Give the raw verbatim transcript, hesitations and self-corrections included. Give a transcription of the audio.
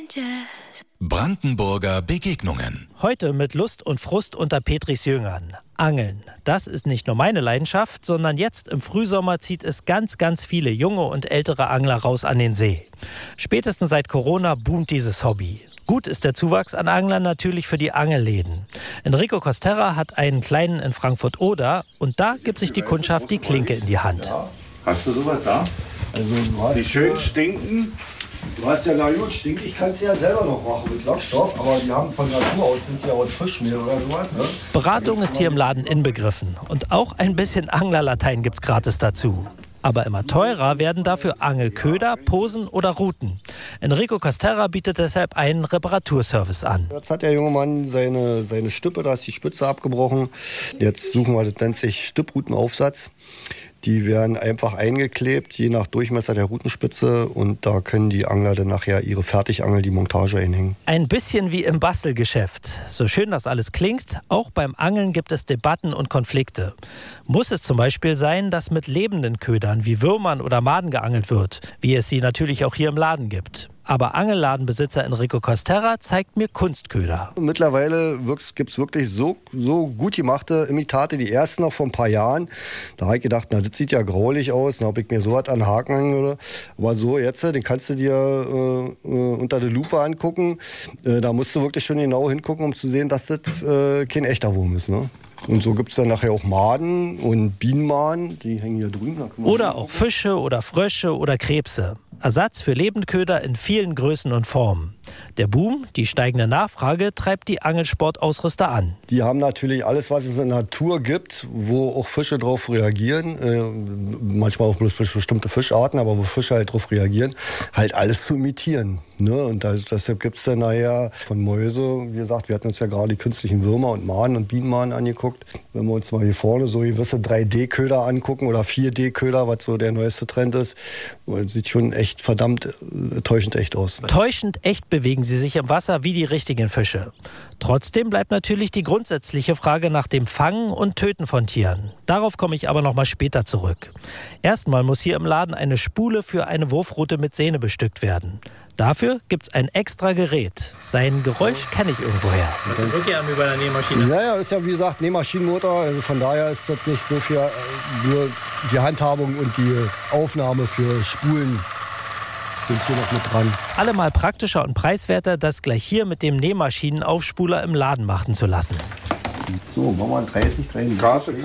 Brandenburger Begegnungen. Heute mit Lust und Frust unter Petris Jüngern. Angeln. Das ist nicht nur meine Leidenschaft, sondern jetzt im Frühsommer zieht es ganz, ganz viele junge und ältere Angler raus an den See. Spätestens seit Corona boomt dieses Hobby. Gut ist der Zuwachs an Anglern natürlich für die Angelläden. Enrico Costerra hat einen kleinen in Frankfurt-Oder und da gibt sich die Kundschaft die Klinke in die Hand. Hast du sowas da? Also, du hast, die schön stinken? Du hast ja, na gut, stinkig kannst du ja selber noch machen mit Lockstoff, aber die haben von Natur aus, sind ja aus Fischmehl oder sowas. Ne? Beratung ist hier im Laden inbegriffen und auch ein bisschen Anglerlatein gibt's gratis dazu. Aber immer teurer werden dafür Angelköder, Posen oder Ruten. Enrico Costerra bietet deshalb einen Reparaturservice an. Jetzt hat der junge Mann seine, seine Stippe, da ist die Spitze abgebrochen. Jetzt suchen wir, das nennt sich Stipprutenaufsatz. Die werden einfach eingeklebt, je nach Durchmesser der Rutenspitze. Und da können die Angler dann nachher ihre Fertigangel, die Montage einhängen. Ein bisschen wie im Bastelgeschäft. So schön das alles klingt, auch beim Angeln gibt es Debatten und Konflikte. Muss es zum Beispiel sein, dass mit lebenden Ködern wie Würmern oder Maden geangelt wird, wie es sie natürlich auch hier im Laden gibt. Aber Angelladenbesitzer Enrico Costerra zeigt mir Kunstköder. Mittlerweile gibt es wirklich so, so gut gemachte Imitate, die ersten noch vor ein paar Jahren. Da habe ich gedacht, na, das sieht ja graulich aus. Dann habe ich mir sowas an den Haken angehört. Aber so jetzt, den kannst du dir äh, unter der Lupe angucken. Äh, da musst du wirklich schon genau hingucken, um zu sehen, dass das äh, kein echter Wurm ist. Ne? Und so gibt es dann nachher auch Maden und Bienenmaden, die hängen hier drüben. Oder auch Fische oder Frösche oder Krebse. Ersatz für Lebendköder in vielen Größen und Formen. Der Boom, die steigende Nachfrage, treibt die Angelsportausrüster an. Die haben natürlich alles, was es in der Natur gibt, wo auch Fische drauf reagieren. Äh, manchmal auch bloß bestimmte Fischarten, aber wo Fische halt drauf reagieren, halt alles zu imitieren. Ne? Und das, deshalb gibt es dann nachher von Mäuse, wie gesagt, wir hatten uns ja gerade die künstlichen Würmer und Maden und Bienenmaden angeguckt. Wenn wir uns mal hier vorne so gewisse drei D Köder angucken oder vier D Köder, was so der neueste Trend ist, sieht schon echt verdammt äh, täuschend echt aus. Täuschend echt bewegen sie sich im Wasser wie die richtigen Fische. Trotzdem bleibt natürlich die grundsätzliche Frage nach dem Fangen und Töten von Tieren. Darauf komme ich aber noch mal später zurück. Erstmal muss hier im Laden eine Spule für eine Wurfrute mit Sehne bestückt werden. Dafür gibt's ein extra Gerät. Sein Geräusch kenne ich irgendwoher. Also Rückkehrarm über der Nähmaschine? Ja, ja, ist ja wie gesagt Nähmaschinenmotor. Also von daher ist das nicht so viel, nur die Handhabung und die Aufnahme für Spulen sind hier noch mit dran. Allemal praktischer und preiswerter, das gleich hier mit dem Nähmaschinenaufspuler im Laden machen zu lassen. So, machen wir dreißig, dreißig. Karte,